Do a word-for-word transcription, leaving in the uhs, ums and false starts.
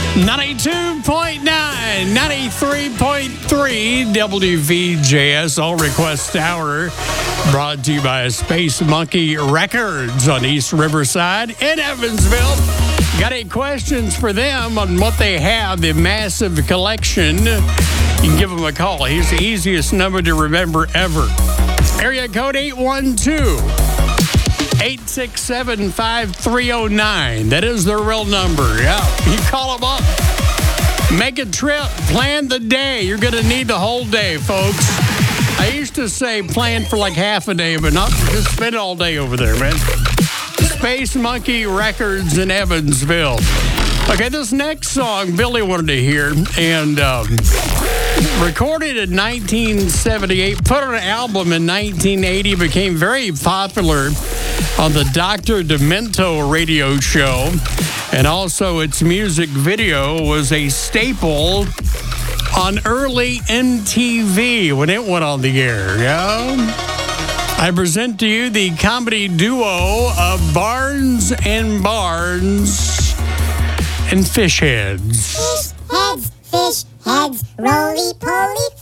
ninety-two point nine, ninety-three point three W V J S All Request Hour, brought to you by Space Monkey Records on East Riverside in Evansville. Got any questions for them on what they have, the massive collection? You can give them a call. Here's the easiest number to remember ever. Area code eight one two, eight six seven, five three zero nine. That is their real number. Yeah, you call them up. Make a trip. Plan the day. You're going to need the whole day, folks. I used to say plan for like half a day, but not just spend all day over there, man. Space Monkey Records in Evansville. Okay, this next song Billy wanted to hear, and um, recorded in nineteen seventy-eight, put on an album in nineteen eighty, became very popular on the Doctor Demento radio show, and also its music video was a staple on early M T V when it went on the air. Yeah. I present to you the comedy duo of Barnes and Barnes and Fish Heads. Fish heads, fish heads, roly-poly